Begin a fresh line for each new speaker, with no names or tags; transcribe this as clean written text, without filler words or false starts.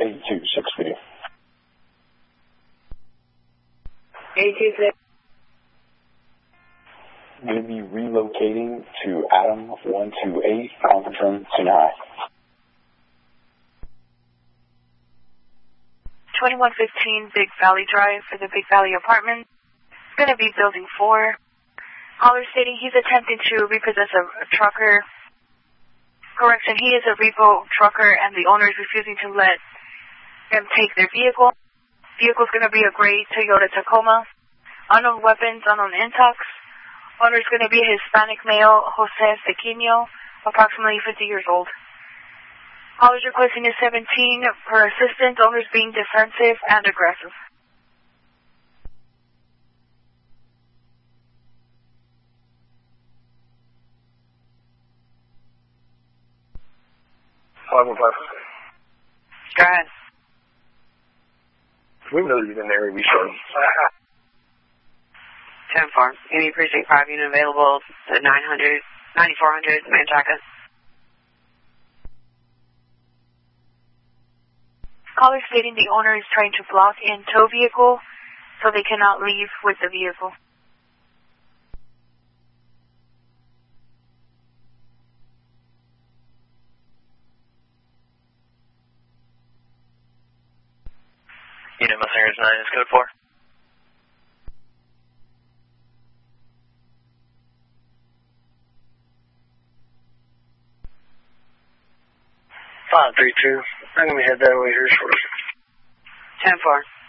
826B.
826.
Will be relocating to Adam 128, conference room, Sinai.
2115 Big Valley Drive for the Big Valley Apartment. It's going to be building 4. Caller stating he's attempting to repossess a trucker. Correction, he is a repo trucker and the owner is refusing to let them take their vehicle. Vehicle's going to be a gray Toyota Tacoma. Unknown weapons, unknown intox. Owner is going to be a Hispanic male, Jose Sequino, approximately 50 years old. Callers requesting is 17 per assistant. Owners being defensive and aggressive.
Go ahead.
We know you've been there every show.
10-4. Any precinct 5 unit available at 9400 Manchaca.
Caller stating the owner is trying to block in tow vehicle so they cannot leave with the vehicle.
Unit Mustangers 9 is code 4.
Five, 3, 2. I'm going to head that way here shortly.
10-4.